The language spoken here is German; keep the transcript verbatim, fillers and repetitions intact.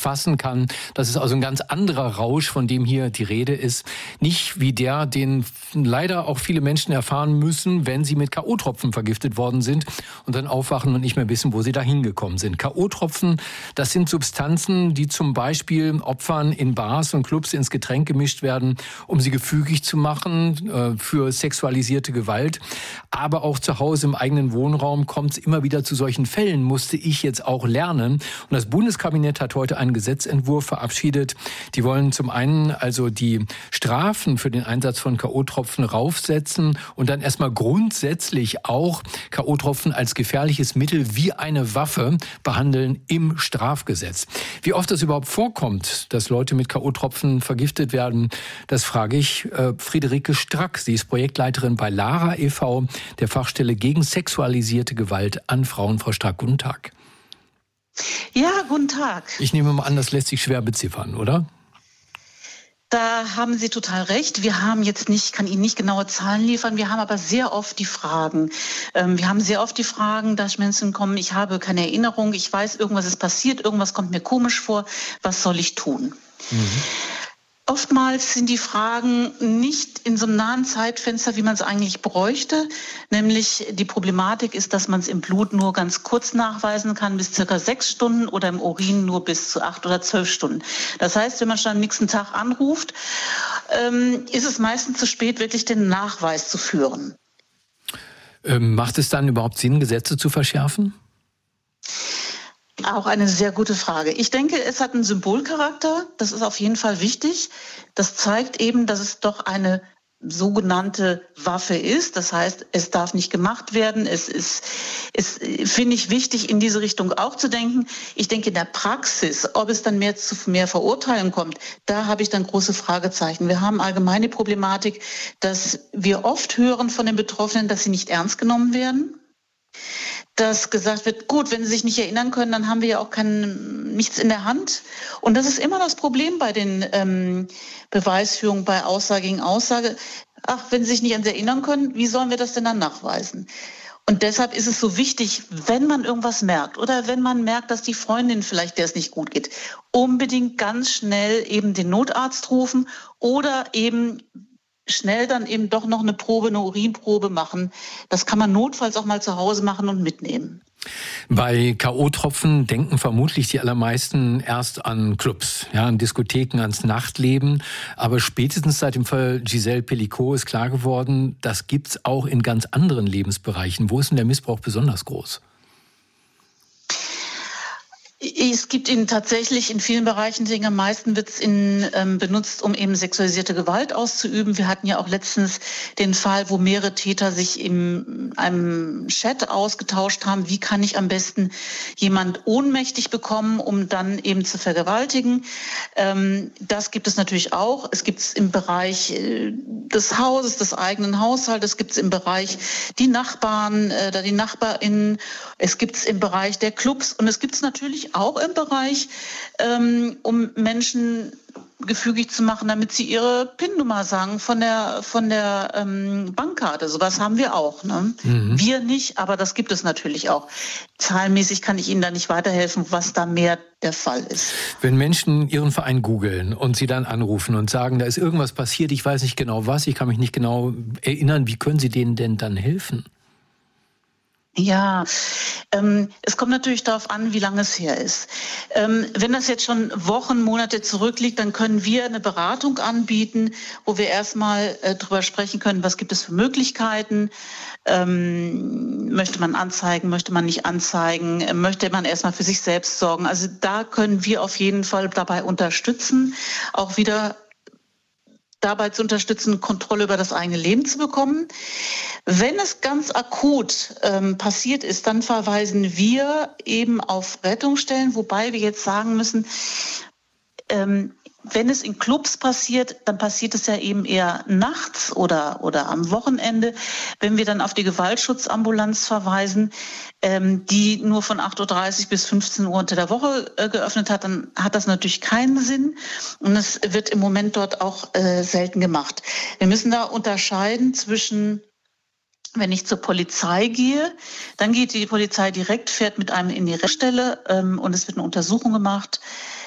fassen kann. Das ist also ein ganz anderer Rausch, von dem hier die Rede ist. Nicht wie der, den leider auch viele Menschen erfahren müssen, wenn sie mit K O-Tropfen vergiftet worden sind und dann aufwachen und nicht mehr wissen, wo sie da hingekommen sind. K O-Tropfen, das sind Substanzen, die zum Beispiel Opfern in Bars und Clubs ins Getränk gemischt werden, um sie gefügig zu machen äh, für sexualisierte Gewalt. Aber auch zu Hause im eigenen Wohnraum kommt es immer wieder zu solchen Fällen, musste ich jetzt auch lernen. Und das Bundeskabinett hat heute einen Gesetzentwurf verabschiedet. Die wollen zum einen also die Strafen für den Einsatz von K O-Tropfen raufsetzen und dann erstmal grundsätzlich auch K O-Tropfen als gefährliches Mittel wie eine Waffe behandeln im Strafgesetz. Wie oft das überhaupt vorkommt, dass Leute mit K O-Tropfen vergiftet werden, das frage ich äh, Friederike Strack. Sie ist Projektleiterin bei LARA e V, der Fachstelle gegen sexualisierte Gewalt an Frauen. Frau Strack, guten Tag. Ja, guten Tag. Ich nehme mal an, das lässt sich schwer beziffern, oder? Da haben Sie total recht. Wir haben jetzt nicht, kann Ihnen nicht genaue Zahlen liefern. Wir haben aber sehr oft die Fragen. Ähm, wir haben sehr oft die Fragen, dass Menschen kommen, ich habe keine Erinnerung, ich weiß, irgendwas ist passiert, irgendwas kommt mir komisch vor. Was soll ich tun? Mhm. Oftmals sind die Fragen nicht in so einem nahen Zeitfenster, wie man es eigentlich bräuchte. Nämlich die Problematik ist, dass man es im Blut nur ganz kurz nachweisen kann, bis circa sechs Stunden oder im Urin nur bis zu acht oder zwölf Stunden. Das heißt, wenn man schon am nächsten Tag anruft, ähm, ist es meistens zu spät, wirklich den Nachweis zu führen. Ähm, macht es dann überhaupt Sinn, Gesetze zu verschärfen? Auch eine sehr gute Frage. Ich denke, es hat einen Symbolcharakter. Das ist auf jeden Fall wichtig. Das zeigt eben, dass es doch eine sogenannte Waffe ist. Das heißt, es darf nicht gemacht werden. Es ist, es finde ich wichtig, in diese Richtung auch zu denken. Ich denke, in der Praxis, ob es dann mehr zu mehr Verurteilung kommt, da habe ich dann große Fragezeichen. Wir haben allgemeine Problematik, dass wir oft hören von den Betroffenen, dass sie nicht ernst genommen werden. Dass gesagt wird, gut, wenn Sie sich nicht erinnern können, dann haben wir ja auch kein, nichts in der Hand. Und das ist immer das Problem bei den ähm, Beweisführungen, bei Aussage gegen Aussage. Ach, wenn Sie sich nicht an Sie erinnern können, wie sollen wir das denn dann nachweisen? Und deshalb ist es so wichtig, wenn man irgendwas merkt oder wenn man merkt, dass die Freundin vielleicht, der es nicht gut geht, unbedingt ganz schnell eben den Notarzt rufen oder eben schnell dann eben doch noch eine Probe, eine Urinprobe machen. Das kann man notfalls auch mal zu Hause machen und mitnehmen. Bei K O-Tropfen denken vermutlich die allermeisten erst an Clubs, ja, an Diskotheken, ans Nachtleben. Aber spätestens seit dem Fall Gisèle Pelicot ist klar geworden, das gibt's auch in ganz anderen Lebensbereichen. Wo ist denn der Missbrauch besonders groß? Es gibt ihn tatsächlich in vielen Bereichen, am meisten wird es in, ähm, benutzt, um eben sexualisierte Gewalt auszuüben. Wir hatten ja auch letztens den Fall, wo mehrere Täter sich in einem Chat ausgetauscht haben, wie kann ich am besten jemand ohnmächtig bekommen, um dann eben zu vergewaltigen. Ähm, das gibt es natürlich auch. Es gibt es im Bereich äh, des Hauses, des eigenen Haushaltes, es gibt es im Bereich die Nachbarn, äh, die NachbarInnen, es gibt es im Bereich der Clubs und es gibt es natürlich auch im Bereich, ähm, um Menschen gefügig zu machen, damit sie ihre P I N-Nummer sagen von der von der ähm, Bankkarte. Sowas haben wir auch. Ne? Mhm. Wir nicht, aber das gibt es natürlich auch. Zahlenmäßig kann ich Ihnen da nicht weiterhelfen, was da mehr der Fall ist. Wenn Menschen Ihren Verein googeln und Sie dann anrufen und sagen, da ist irgendwas passiert, ich weiß nicht genau was, ich kann mich nicht genau erinnern, wie können Sie denen denn dann helfen? Ja, ähm, es kommt natürlich darauf an, wie lange es her ist. Ähm, wenn das jetzt schon Wochen, Monate zurückliegt, dann können wir eine Beratung anbieten, wo wir erstmal äh, drüber sprechen können, was gibt es für Möglichkeiten. Ähm, möchte man anzeigen, möchte man nicht anzeigen, äh, möchte man erstmal für sich selbst sorgen. Also da können wir auf jeden Fall dabei unterstützen, auch wieder dabei zu unterstützen, Kontrolle über das eigene Leben zu bekommen. Wenn es ganz akut ähm, passiert ist, dann verweisen wir eben auf Rettungsstellen, wobei wir jetzt sagen müssen, ähm, wenn es in Clubs passiert, dann passiert es ja eben eher nachts oder, oder am Wochenende. Wenn wir dann auf die Gewaltschutzambulanz verweisen, ähm, die nur von acht Uhr dreißig bis fünfzehn Uhr unter der Woche äh, geöffnet hat, dann hat das natürlich keinen Sinn. Und es wird im Moment dort auch äh, selten gemacht. Wir müssen da unterscheiden zwischen, wenn ich zur Polizei gehe, dann geht die Polizei direkt, fährt mit einem in die Reststelle ähm, und es wird eine Untersuchung gemacht.